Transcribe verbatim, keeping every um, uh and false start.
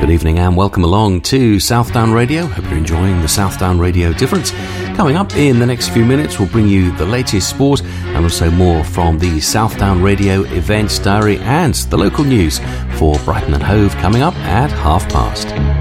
Good evening and welcome along to Southdown Radio. Hope you're enjoying the Southdown Radio difference. Coming up in the next few minutes, we'll bring you the latest sport and also more from the Southdown Radio events diary and the local news for Brighton and Hove coming up at half past.